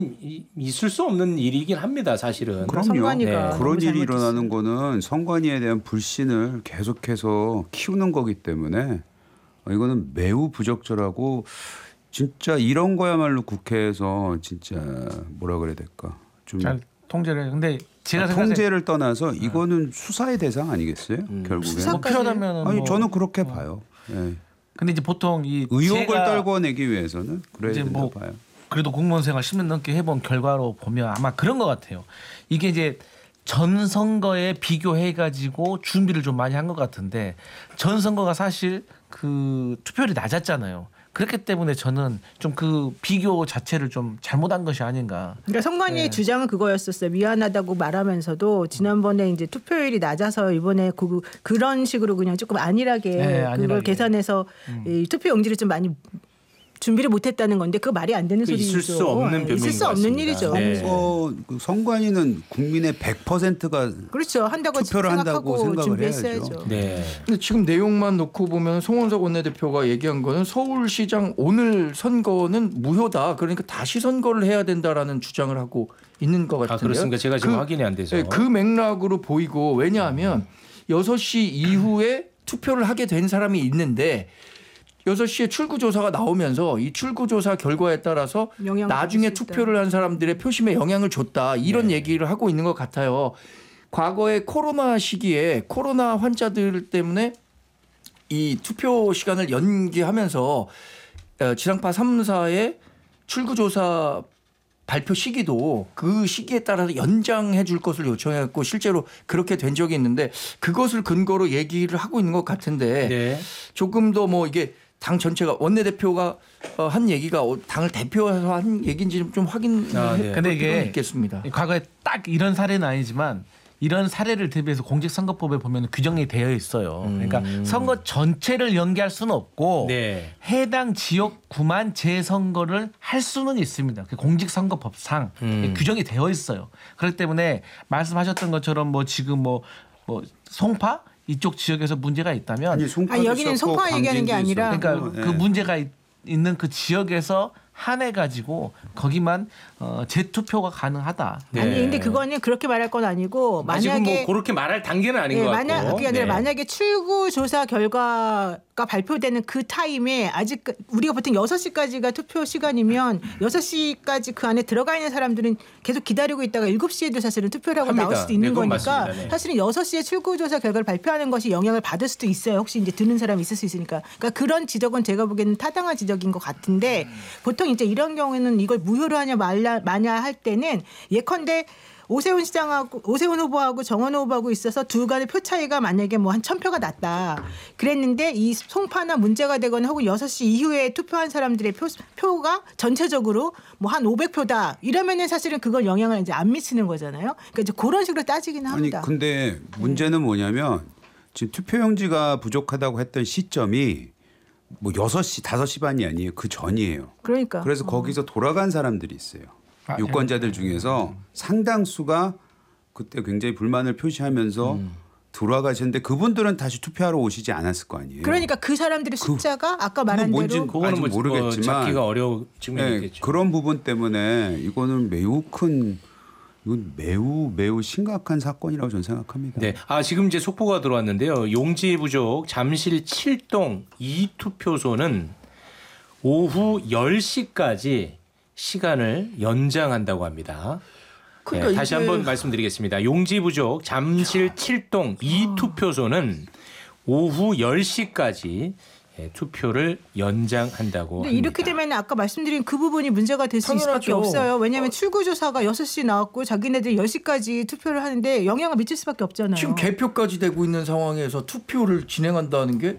있을 수 없는 일이긴 합니다, 사실은. 그럼요. 선관위가 그런 너무 일이 일어나는 잘못했어요. 거는 선관위에 대한 불신을 계속해서 키우는 거기 때문에 이거는 매우 부적절하고 진짜 이런 거야말로 국회에서 진짜 뭐라 그래야 될까 좀 잘 통제를. 근데 제가 생각해 통제를 떠나서 이거는 수사의 대상 아니겠어요? 결국에. 수사- 뭐 필요하다면 아니 뭐 저는 그렇게 봐요. 예. 근데 이제 보통 이 의혹을 제가 떨궈내기 위해서는 그래야 이제 된다 뭐 봐요. 그래도 공무원 생활 10년 넘게 해본 결과로 보면 아마 그런 것 같아요. 이게 이제 전 선거에 비교해가지고 준비를 좀 많이 한 것 같은데 전 선거가 사실 그 투표율이 낮았잖아요. 그렇기 때문에 저는 좀 그 비교 자체를 좀 잘못한 것이 아닌가. 그러니까 선관위의 네. 주장은 그거였었어요. 미안하다고 말하면서도 지난번에 이제 투표율이 낮아서 이번에 그런 식으로 그냥 조금 안일하게 네, 그걸 안일하게. 계산해서 이 투표 용지를 좀 많이 준비를 못했다는 건데 그거 말이 안 되는 그 소리죠. 있을 수 없는 변명인 있을 수 것 없는 같습니다. 일이죠. 네. 그 선관위는 국민의 100%가 그렇죠. 한다고 투표를 한다고 생각하고 생각을 준비했어야죠. 해야죠. 네. 근데 지금 내용만 놓고 보면 송원석 원내대표가 얘기한 거는 서울시장 오늘 선거는 무효다. 그러니까 다시 선거를 해야 된다라는 주장을 하고 있는 것 같은데요. 그렇습니까? 제가 지금 확인이 안 돼서. 네, 그 맥락으로 보이고 왜냐하면 6시 이후에 투표를 하게 된 사람이 있는데 6시에 출구조사가 나오면서 이 출구조사 결과에 따라서 영향을 나중에 받을 수 있다. 투표를 한 사람들의 표심에 영향을 줬다. 이런 얘기를 하고 있는 것 같아요. 과거에 코로나 시기에 코로나 환자들 때문에 이 투표 시간을 연기하면서 지상파 3사의 출구조사 발표 시기도 그 시기에 따라서 연장해 줄 것을 요청했고 실제로 그렇게 된 적이 있는데 그것을 근거로 얘기를 하고 있는 것 같은데 네. 조금 더 뭐 이게 당 전체가 원내대표가 한 얘기가 당을 대표해서 한 얘기인지 좀 확인해 네. 근데 이게 있겠습니다. 과거에 딱 이런 사례는 아니지만 이런 사례를 대비해서 공직선거법에 보면 규정이 되어 있어요. 그러니까 선거 전체를 연기할 수는 없고 네. 해당 지역구만 재선거를 할 수는 있습니다. 그 공직선거법상 규정이 되어 있어요. 그렇기 때문에 말씀하셨던 것처럼 뭐 지금 뭐 송파 이쪽 지역에서 문제가 있다면 아니, 송파도 여기는 있었고 송파 얘기하는 게 광진도 아니라 있었고. 그러니까 그 문제가 있는 그 지역에서 한해 가지고 거기만 재투표가 가능하다. 네. 아니 근데 그거는 그렇게 말할 건 아니고 아직은 만약에 뭐 그렇게 말할 단계는 아닌 것 같고. 그게 아니라 네. 만약에 출구 조사 결과가 발표되는 그 타임에 아직 우리가 보통 6시까지가 투표 시간이면 6시까지 그 안에 들어가 있는 사람들은 계속 기다리고 있다가 7시에도 사실은 투표를 하고 합니다. 나올 수도 있는 네, 그건 거니까 맞습니다. 네. 사실은 6시에 출구 조사 결과를 발표하는 것이 영향을 받을 수도 있어요. 혹시 이제 듣는 사람이 있을 수 있으니까. 그러니까 그런 지적은 제가 보기에는 타당한 지적인 것 같은데 보통 이제 이런 경우에는 이걸 무효로 하냐 마냐 할 때는 예컨대 오세훈 후보하고 정원 후보하고 있어서 두 간의 표 차이가 만약에 뭐 한 1,000표가 났다. 그랬는데 이 송파나 문제가 되거나 혹은 6시 이후에 투표한 사람들의 표가 전체적으로 뭐 한 500표다. 이러면은 사실은 그걸 영향을 이제 안 미치는 거잖아요. 그러니까 이제 그런 식으로 따지긴 합니다. 아니 근데 문제는 뭐냐면 지금 투표용지가 부족하다고 했던 시점이 뭐 6시, 5시 반이 아니에요. 그 전이에요. 그러니까. 그래서 거기서 돌아간 사람들이 있어요. 유권자들 중에서 상당수가 그때 굉장히 불만을 표시하면서 돌아가셨는데 그분들은 다시 투표하러 오시지 않았을 거 아니에요. 그러니까 그 사람들의 숫자가 아까 말한 뭔지 대로 그거는 아직 뭐 모르겠지만 잡기가 어려운 측면이 네, 있겠죠. 그런 부분 때문에 이거는 이건 매우 심각한 사건이라고 저는 생각합니다. 네. 지금 이제 속보가 들어왔는데요. 용지 부족 잠실 7동 2투표소는 오후 10시까지 시간을 연장한다고 합니다. 그러니까 네, 다시 한번 말씀드리겠습니다. 용지 부족 잠실 7동 2투표소는 오후 10시까지 투표를 연장한다고 근데 합니다. 이렇게 되면 아까 말씀드린 그 부분이 문제가 될 수 있을 수밖에 당연하죠. 없어요. 왜냐하면 출구조사가 6시 나왔고 자기네들이 10시까지 투표를 하는데 영향을 미칠 수밖에 없잖아요. 지금 개표까지 되고 있는 상황에서 투표를 진행한다는 게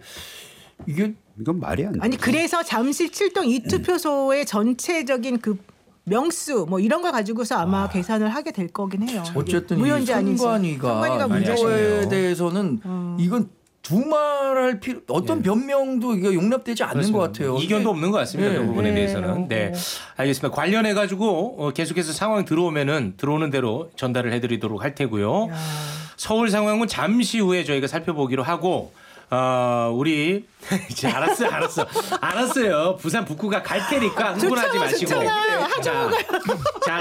이건 말이 안 돼. 아니 그래서 잠실 7동 2투표소의 전체적인 그 명수 뭐 이런 걸 가지고서 아마 계산을 하게 될 거긴 해요. 어쨌든 무효인지 이 아닌지. 선관위가 문제가 이거에 대해서는 이건 두말할 필요 어떤 변명도 이게 용납되지 않는 그렇습니다. 것 같아요. 이견도 없는 것 같습니다. 네. 그 부분에 네. 대해서는. 네, 알겠습니다. 관련해 가지고 계속해서 상황 들어오면은 들어오는 대로 전달을 해드리도록 할 테고요. 서울 상황은 잠시 후에 저희가 살펴보기로 하고 우리 이제 알았어요. 부산 북구가 갈 테니까 흥분하지 좋잖아, 마시고. 좋잖아. 하정우가 자,